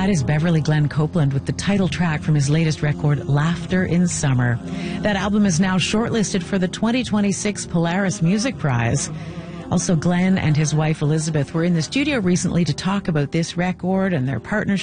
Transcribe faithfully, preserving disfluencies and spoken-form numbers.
That is Beverly Glenn Copeland with the title track from his latest record, Laughter in Summer. That album is now shortlisted for the twenty twenty-six Polaris Music Prize. Also, Glenn and his wife Elizabeth were in the studio recently to talk about this record and their partnership.